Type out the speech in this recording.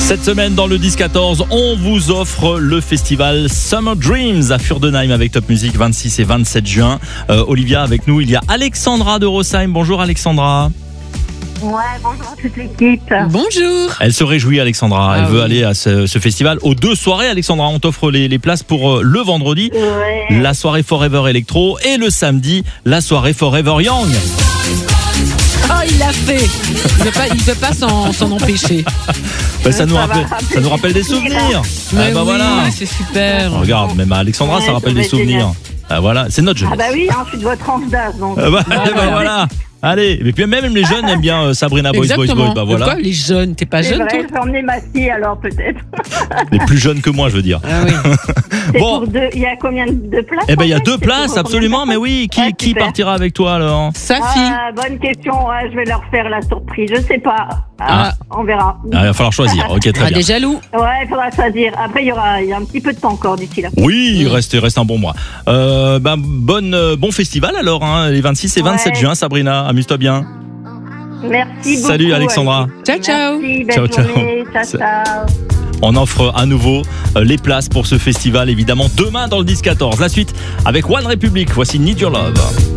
Cette semaine dans le 10-14, on vous offre le festival Summer Dreams à Furdenheim avec Top Music 26 et 27 juin. Olivia, avec nous, il y a Alexandra de Rosheim. Bonjour Alexandra. Ouais, bonjour à toute l'équipe. Bonjour. Elle se réjouit, Alexandra. Elle veut aller à ce festival. Aux 2 soirées, Alexandra, on t'offre les places pour le vendredi, la soirée Forever Electro, et le samedi, la soirée Forever Young. Oh, il l'a fait. Il ne peut pas s'en empêcher. Ça nous rappelle des souvenirs. Mais oui, voilà. c'est super. Regarde, même à Alexandra, ça rappelle des souvenirs. Voilà, c'est notre jeunesse. Ah bah oui, je suis de votre tranche d'âge. Donc. Voilà. Allez, et puis même les jeunes aiment bien Sabrina Boys Boys Boys. Bah voilà. Pourquoi les jeunes? T'es pas jeune, toi? Je vais emmener ma fille alors peut-être. Les plus jeunes que moi, je veux dire. Ah oui. Pour deux. Il y a combien de places? Eh ben il y a 2 places, absolument. Mais oui, qui partira avec toi alors? Sa fille. Bonne question. Je vais leur faire la surprise. Je sais pas. On verra. Il va falloir choisir. Ok, très bien. Des jaloux. Ouais, il faudra choisir. Après, il y a un petit peu de temps encore d'ici là. Oui, il reste un bon mois. Bon festival alors, les 26 et 27 juin, Sabrina. Amuse-toi bien. Merci beaucoup. Salut Alexandra. Ciao, ciao. Merci, belle journée. Ciao. On offre à nouveau les places pour ce festival, évidemment, demain dans le 10-14. La suite avec One Republic. Voici Need Your Love.